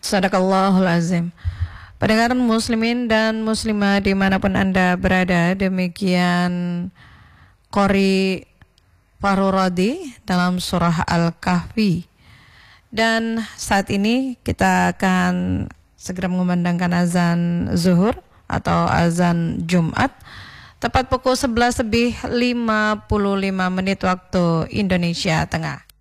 Sadaqallahul azim. Pendengar muslimin dan muslimah dimanapun Anda berada, demikian Qori Fahru Radi dalam surah Al-Kahfi. Dan saat ini kita akan segera mengumandangkan azan zuhur atau azan Jumat tepat pukul 11:55 waktu Indonesia Tengah.